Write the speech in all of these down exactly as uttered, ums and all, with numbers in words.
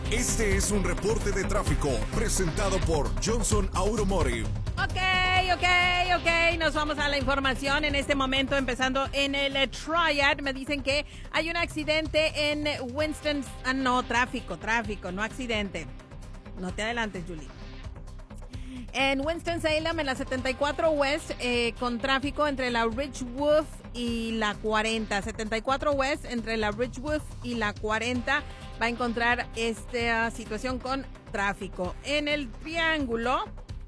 Este es un reporte de tráfico presentado por Johnson Automotive. Ok, ok, ok, nos vamos a la información en este momento, empezando en el Triad. Me dicen que hay un accidente en Winston, ah, no, tráfico, tráfico, no accidente. No te adelantes, Julie. En Winston-Salem, en la setenta y cuatro West, eh, con tráfico entre la Ridgewood y la cuarenta. setenta y cuatro West, entre la Ridgewood y la cuarenta, va a encontrar esta situación con tráfico. En el Triángulo,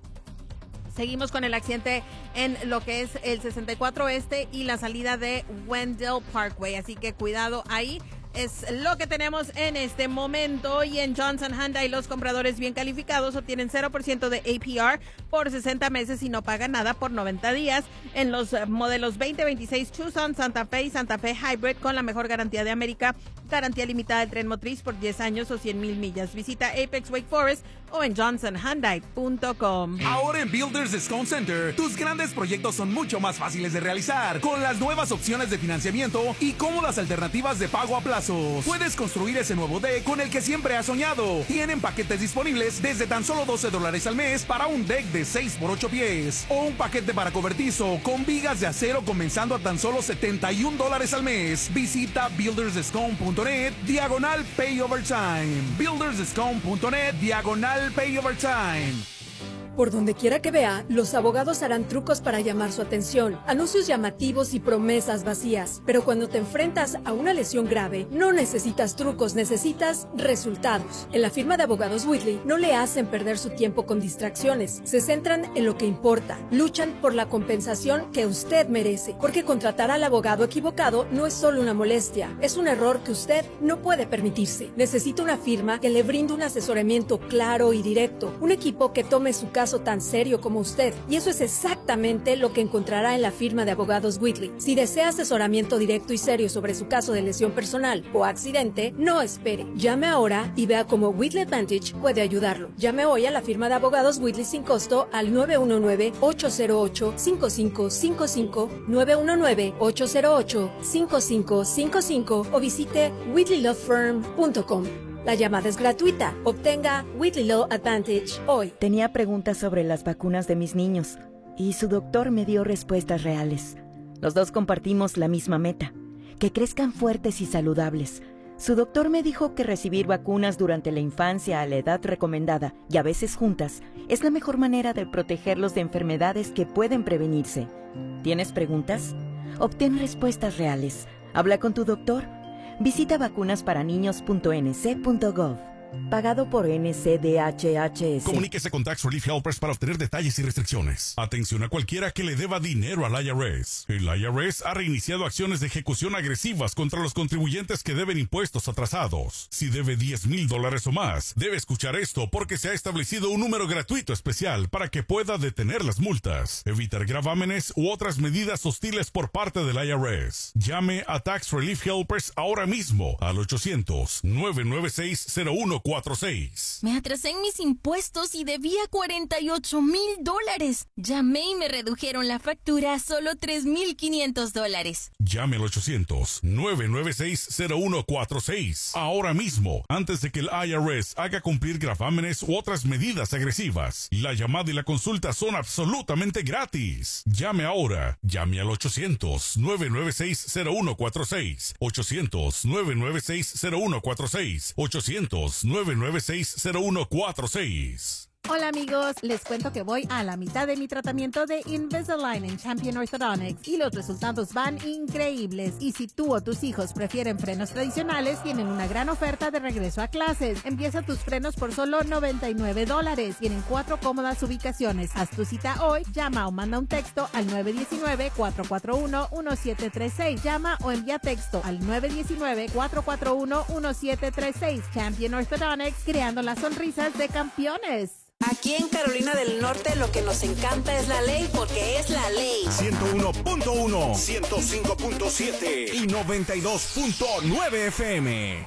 seguimos con el accidente en lo que es el sesenta y cuatro Este y la salida de Wendell Parkway. Así que cuidado ahí. Es lo que tenemos en este momento. Y en Johnson Hyundai, los compradores bien calificados obtienen cero por ciento de A P R por sesenta meses y no pagan nada por noventa días en los modelos veinte veintiséis Tucson, Santa Fe y Santa Fe Hybrid con la mejor garantía de América. Garantía limitada del tren motriz por diez años o cien mil millas. Visita Apex Wake Forest o en johnson hyundai punto com. Ahora en Builders Discount Center, tus grandes proyectos son mucho más fáciles de realizar con las nuevas opciones de financiamiento y cómodas alternativas de pago a plazos. Puedes construir ese nuevo deck con el que siempre has soñado. Tienen paquetes disponibles desde tan solo doce dólares al mes para un deck de seis por ocho pies o un paquete para cobertizo con vigas de acero comenzando a tan solo setenta y un dólares al mes. Visita builders discount punto net diagonal pay over time. builders discount punto net diagonal pay over time. Por donde quiera que vea, los abogados harán trucos para llamar su atención, anuncios llamativos y promesas vacías. Pero cuando te enfrentas a una lesión grave, no necesitas trucos, necesitas resultados. En la firma de abogados Whitley no le hacen perder su tiempo con distracciones, se centran en lo que importa, luchan por la compensación que usted merece, porque contratar al abogado equivocado no es solo una molestia, es un error que usted no puede permitirse. Necesita una firma que le brinde un asesoramiento claro y directo, un equipo que tome su caso tan serio como usted, y eso es exactamente lo que encontrará en la firma de abogados Whitley. Si desea asesoramiento directo y serio sobre su caso de lesión personal o accidente, no espere. Llame ahora y vea cómo Whitley Advantage puede ayudarlo. Llame hoy a la firma de abogados Whitley sin costo al nueve uno nueve, ocho cero ocho, cinco cinco cinco cinco, nueve uno nueve, ocho cero ocho, cinco cinco cinco cinco o visite whitley law firm punto com. La llamada es gratuita. Obtenga Whitley Law Advantage hoy. Tenía preguntas sobre las vacunas de mis niños y su doctor me dio respuestas reales. Los dos compartimos la misma meta, que crezcan fuertes y saludables. Su doctor me dijo que recibir vacunas durante la infancia a la edad recomendada y a veces juntas es la mejor manera de protegerlos de enfermedades que pueden prevenirse. ¿Tienes preguntas? Obtén respuestas reales. Habla con tu doctor. Visita vacunas para niños punto n c punto gov. Pagado por N C D H H S. Comuníquese con Tax Relief Helpers para obtener detalles y restricciones. Atención a cualquiera que le deba dinero al I R S. El I R S ha reiniciado acciones de ejecución agresivas contra los contribuyentes que deben impuestos atrasados. Si debe diez mil dólares o más, debe escuchar esto porque se ha establecido un número gratuito especial para que pueda detener las multas, evitar gravámenes u otras medidas hostiles por parte del I R S. Llame a Tax Relief Helpers ahora mismo al ochocientos, nueve nueve seis, cero uno cuatro seis. Me atrasé en mis impuestos y debía cuarenta y ocho mil dólares. Llamé y me redujeron la factura a solo tres mil quinientos dólares. Llame al ochocientos, nueve nueve seis, cero uno cuatro seis ahora mismo, antes de que el I R S haga cumplir gravámenes u otras medidas agresivas. La llamada y la consulta son absolutamente gratis. Llame ahora. Llame al ochocientos, nueve nueve seis, cero uno cuatro seis. ochocientos, nueve nueve seis, cero uno cuatro seis. ochocientos, nueve nueve seis, cero uno cuatro seis. Hola amigos, les cuento que voy a la mitad de mi tratamiento de Invisalign en Champion Orthodontics y los resultados van increíbles. Y si tú o tus hijos prefieren frenos tradicionales, tienen una gran oferta de regreso a clases. Empieza tus frenos por solo noventa y nueve dólares. Tienen cuatro cómodas ubicaciones. Haz tu cita hoy, llama o manda un texto al nueve uno nueve, cuatro cuatro uno, uno siete tres seis. Llama o envía texto al nueve uno nueve, cuatro cuatro uno, uno siete tres seis. Champion Orthodontics, creando las sonrisas de campeones. Aquí en Carolina del Norte lo que nos encanta es la ley porque es la ley. ciento uno punto uno, ciento cinco punto siete y noventa y dos punto nueve F M.